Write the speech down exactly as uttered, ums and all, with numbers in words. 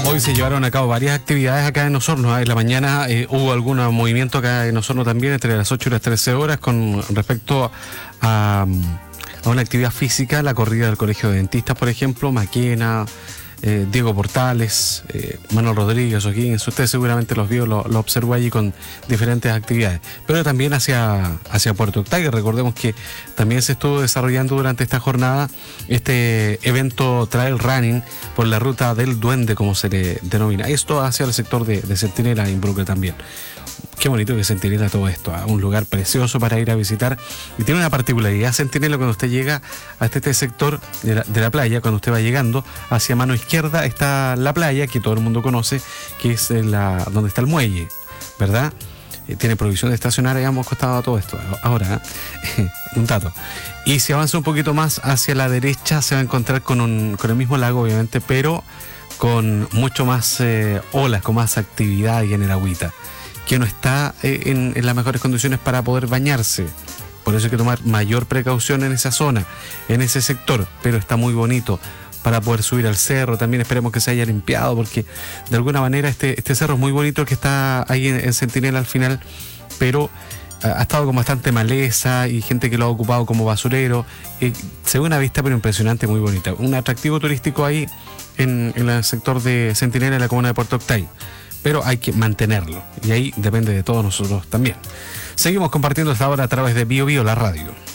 Hoy se llevaron a cabo varias actividades acá en Osorno. En la mañana eh, hubo algún movimiento acá en Osorno también entre las ocho y las trece horas con respecto a, a una actividad física, la corrida del Colegio de Dentistas, por ejemplo, Maquena, eh, Diego Portales, eh, Manuel Rodríguez, O'Higgins. Usted seguramente los vio, lo, lo observó allí con diferentes actividades. Pero también hacia, hacia Puerto Octay. Recordemos que también se estuvo desarrollando durante esta jornada este evento Trail Running por la ruta del Duende, como se le denomina. Esto hacia el sector de, de Centinela, involucra también. Qué bonito que Centinela todo esto, ¿eh? Un lugar precioso para ir a visitar. Y tiene una particularidad Centinela cuando usted llega a este, este sector de la, de la playa, cuando usted va llegando hacia mano izquierda está la playa, que todo el mundo conoce, que es la, donde está el muelle, ¿verdad? Eh, tiene provisión de estacionar y hemos costado todo esto. Ahora, ¿eh? un dato. Y si avanza un poquito más hacia la derecha se va a encontrar con, un, con el mismo lago, obviamente, pero con mucho más eh, olas, con más actividad y en el agüita, que no está eh, en, en las mejores condiciones para poder bañarse. Por eso hay que tomar mayor precaución en esa zona, en ese sector, pero está muy bonito para poder subir al cerro. También esperemos que se haya limpiado, porque de alguna manera este, este cerro es muy bonito, que está ahí en, en Centinela al final, pero ha estado con bastante maleza y gente que lo ha ocupado como basurero. Eh, se ve una vista pero impresionante, muy bonita. Un atractivo turístico ahí en, en el sector de Centinela, en la comuna de Puerto Octay. Pero hay que mantenerlo, y ahí depende de todos nosotros también. Seguimos compartiendo esta hora a través de Bio Bio, la radio.